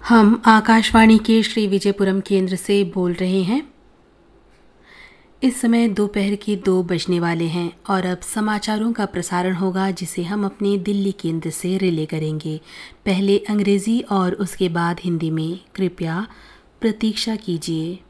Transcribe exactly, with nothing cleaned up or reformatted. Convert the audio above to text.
हम आकाशवाणी के श्री विजयपुरम केंद्र से बोल रहे हैं। इस समय दोपहर के दो बजने वाले हैं और अब समाचारों का प्रसारण होगा, जिसे हम अपने दिल्ली केंद्र से रिले करेंगे। पहले अंग्रेजी और उसके बाद हिंदी में। कृपया प्रतीक्षा कीजिए।